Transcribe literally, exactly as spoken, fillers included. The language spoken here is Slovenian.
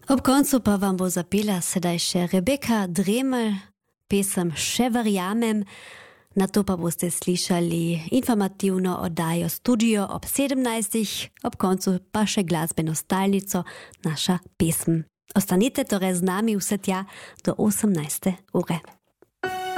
Ob koncu pa vam bo zapela sedaj še Rebeka Dremel, pesem Še verjamem. Na to pa boste slišali informativno oddajo Studio ob sedemnajstih, ob koncu pa še glasbeno stalnico, naša pesem. Ostanite torej z nami vse tja do osemnajste ure.